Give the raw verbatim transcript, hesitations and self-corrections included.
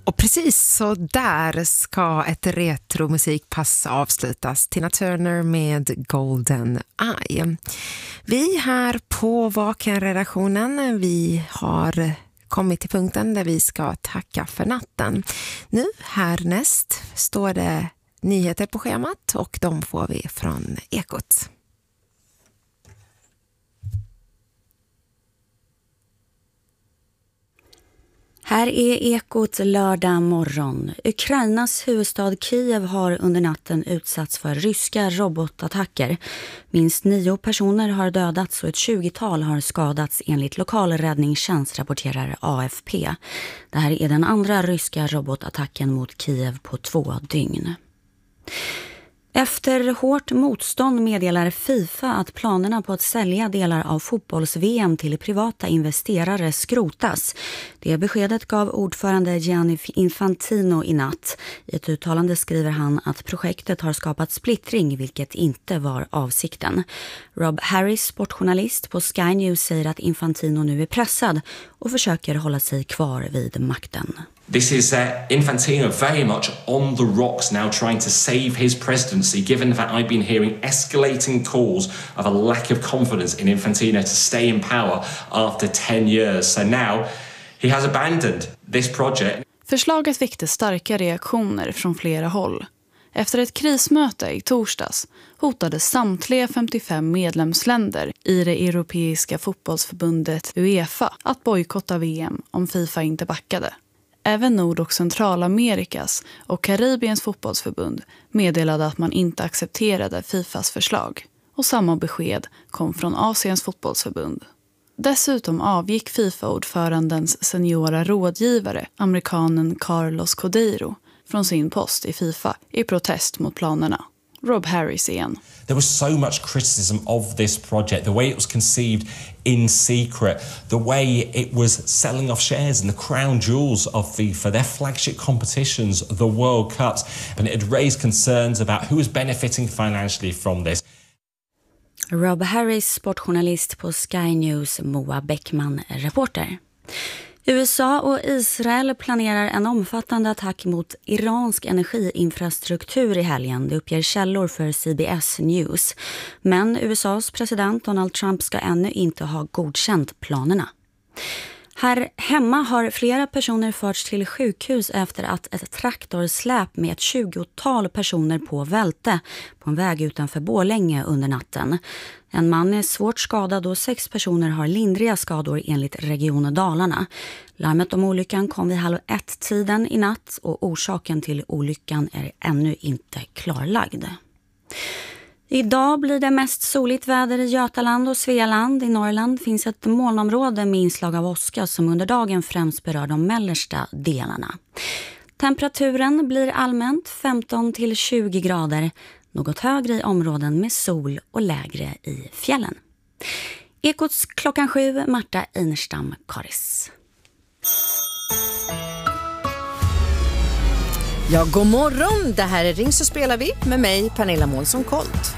Och precis så där ska ett retromusikpass avslutas. Tina Turner med Golden Eye. Vi här på Vaken-redaktionen, vi har kommit till punkten där vi ska tacka för natten. Nu härnäst står det nyheter på schemat och de får vi från Ekot. Här är Ekot lördag morgon. Ukrainas huvudstad Kiev har under natten utsatts för ryska robotattacker. Minst nio personer har dödats och ett tjugotal har skadats enligt lokal räddningstjänst, rapporterar A F P. Det här är den andra ryska robotattacken mot Kiev på två dygn. Efter hårt motstånd meddelar FIFA att planerna på att sälja delar av fotbolls-V M till privata investerare skrotas. Det beskedet gav ordförande Gianni Infantino i natt. I ett uttalande skriver han att projektet har skapat splittring, vilket inte var avsikten. Rob Harris, sportjournalist på Sky News, säger att Infantino nu är pressad och försöker hålla sig kvar vid makten. This is uh, Infantino very much on the rocks now, trying to save his presidency, given that I've been hearing escalating calls of a lack of confidence in Infantino to stay in power after ten years. So now he has abandoned this project. Förslaget väckte starka reaktioner från flera håll. Efter ett krismöte i torsdags hotade samtliga femtiofem medlemsländer i det europeiska fotbollsförbundet UEFA att bojkotta V M om FIFA inte backade. Även Nord- och Centralamerikas och Karibiens fotbollsförbund meddelade att man inte accepterade FIFAs förslag. Och samma besked kom från Asiens fotbollsförbund. Dessutom avgick FIFA-ordförandens seniora rådgivare, amerikanen Carlos Cordeiro, från sin post i FIFA i protest mot planerna. Rob Harris igen. There was so much criticism of this project, the way it was conceived in secret, the way it was selling off shares in the crown jewels of FIFA, their flagship competitions, the World Cups, and it had raised concerns about who was benefiting financially from this. Rob Harris, sportjournalist på Sky News, Moa Bäckman, reporter. U S A och Israel planerar en omfattande attack mot iransk energiinfrastruktur i helgen. Det uppger källor för C B S News. Men U S As president Donald Trump ska ännu inte ha godkänt planerna. Här hemma har flera personer förts till sjukhus efter att ett traktorsläp med ett tjugotal personer på välte på en väg utanför Borlänge under natten. En man är svårt skadad och sex personer har lindriga skador enligt Region Dalarna. Larmet om olyckan kom vid halv ett tiden i natt och orsaken till olyckan är ännu inte klarlagd. Idag blir det mest soligt väder i Götaland och Svealand. I Norrland finns ett molnområde med inslag av åska som under dagen främst berör de mellersta delarna. Temperaturen blir allmänt femton till tjugo grader, något högre i områden med sol och lägre i fjällen. Ekots klockan sju, Marta Einerstam, Karis. Ja, god morgon. Det här är Ring så spelar vi med mig, Pernilla Månsson Kolt.